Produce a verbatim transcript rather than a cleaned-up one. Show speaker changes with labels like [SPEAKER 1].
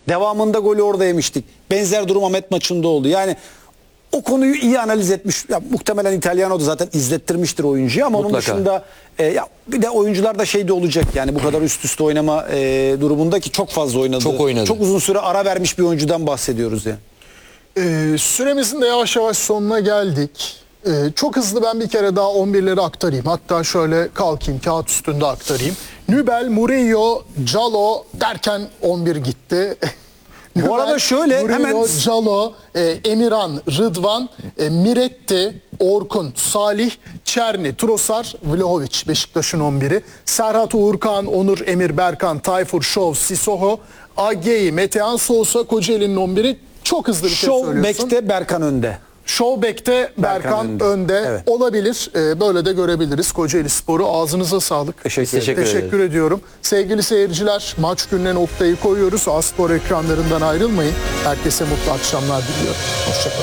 [SPEAKER 1] Devamında golü orada yemiştik. Benzer durum Ahmet maçında oldu. Yani o konuyu iyi analiz etmiş. Ya, muhtemelen İtalyano da zaten izlettirmiştir oyuncuyu ama
[SPEAKER 2] Mutlaka.
[SPEAKER 1] onun dışında e, ya bir de oyuncular da şey de olacak yani bu kadar üst üste oynama e, durumunda ki çok fazla oynadı.
[SPEAKER 2] Çok oynadı.
[SPEAKER 1] Çok uzun süre ara vermiş bir oyuncudan bahsediyoruz yani.
[SPEAKER 3] Ee, süremizin de yavaş yavaş sonuna geldik. Ee, çok hızlı ben bir kere daha on birleri aktarayım. Hatta şöyle kalkayım kağıt üstünde aktarayım. Nübel, Murillo, Calo derken on bir gitti.
[SPEAKER 1] Bu arada şöyle
[SPEAKER 3] Murillo,
[SPEAKER 1] hemen
[SPEAKER 3] Calo, e, Emirhan, Rıdvan, e, Miretti, Orkun, Salih, Çerni, Trossard, Vlahovic Beşiktaş'ın on biri. Serhat, Uğurkan, Onur, Emir, Berkan, Tayfur, Şov, Sissoko, Ageyi, Metehan, Sousa, Kocaeli'nin on biri. Çok hızlı bir şey
[SPEAKER 1] Show
[SPEAKER 3] söylüyorsun.
[SPEAKER 1] Back'te Berkan önde.
[SPEAKER 3] Showback'te Berkan,
[SPEAKER 1] Berkan önde.
[SPEAKER 3] önde,
[SPEAKER 1] Evet.
[SPEAKER 3] olabilir. Ee, böyle de görebiliriz Kocaeli Sporu. Ağzınıza sağlık.
[SPEAKER 1] Teşekkür,
[SPEAKER 2] Teşekkür
[SPEAKER 1] ederim.
[SPEAKER 3] Teşekkür ediyorum. Sevgili seyirciler, maç gününe noktayı koyuyoruz. A Spor ekranlarından ayrılmayın. Herkese mutlu akşamlar diliyorum. Hoşçakalın.